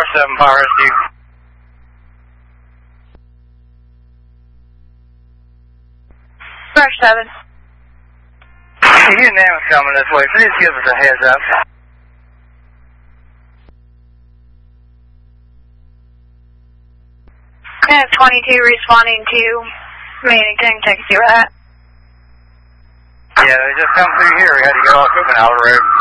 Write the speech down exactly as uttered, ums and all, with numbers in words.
seven Power Rescue. Rush seven. You name is coming this way. Please give us a heads up. F twenty-two responding to Manhattan, Texas, right? Yeah, they just come through here. We had to get off Copenhagen Road.